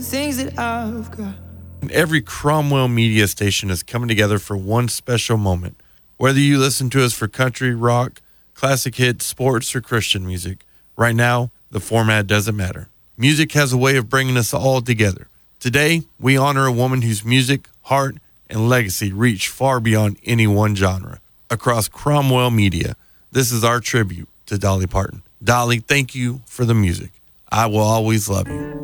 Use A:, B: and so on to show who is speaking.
A: things that I've got.
B: And every Cromwell media station is coming together for one special moment. Whether you listen to us for country, rock, classic hits, sports, or Christian music, right now, the format doesn't matter. Music has a way of bringing us all together. Today, we honor a woman whose music, heart, and legacy reach far beyond any one genre. Across Cromwell Media, this is our tribute to Dolly Parton. Dolly, thank you for the music. I will always love you.